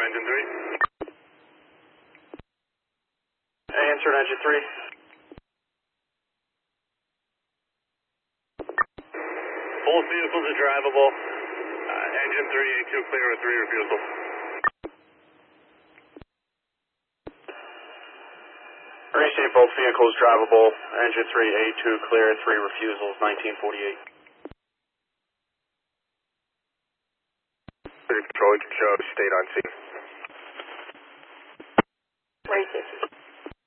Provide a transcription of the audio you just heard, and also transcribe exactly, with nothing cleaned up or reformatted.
engine three. Answered, engine three. Both vehicles are drivable. Uh, engine three, A two clear with three refusals. Restate both vehicles drivable. Engine three, A two clear, three refusals, nineteen forty-eight. Control, you can show state on scene.